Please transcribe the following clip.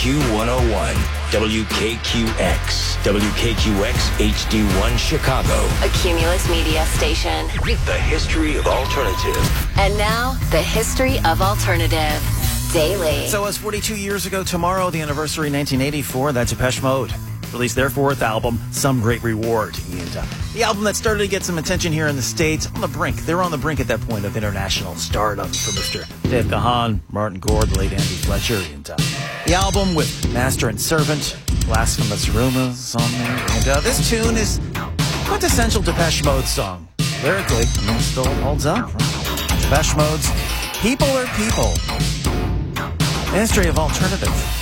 Q101, WKQX, WKQX HD1 Chicago. A Cumulus Media station. The history of alternative. And now, the history of alternative. Daily. So it was 42 years ago tomorrow, the anniversary 1984, that Depeche Mode released their fourth album, Some Great Reward. And the album that started to get some attention here in the States, on the brink. They were on the brink at that point of international stardom for Mr. Dave Gahan, Martin Gore, the late Andy Fletcher. And the album with Master and Servant, Blasphemous Rumors on there. And this tune is quintessential Depeche Mode song. Lyrically, it still holds up. Depeche Mode's People Are People. History of alternative.